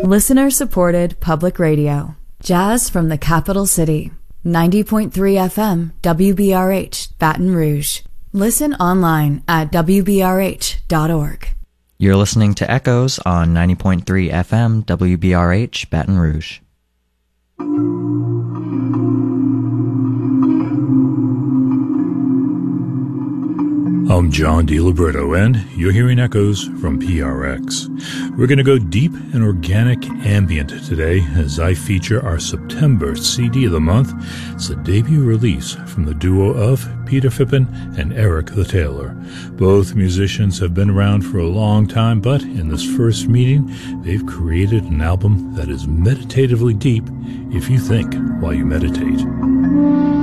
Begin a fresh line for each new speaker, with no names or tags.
Listener-supported public radio. Jazz from the capital city. 90.3 FM, WBRH, Baton Rouge. Listen online at WBRH.org.
You're listening to Echoes on 90.3 FM, WBRH, Baton Rouge.
I'm John DiLibretto, and you're hearing Echoes from PRX. We're going to go deep and organic ambient today as I feature our September CD of the month. It's a debut release from the duo of Peter Phippen and Eric the Tailor. Both musicians have been around for a long time, but in this first meeting, they've created an album that is meditatively deep if you think while you meditate.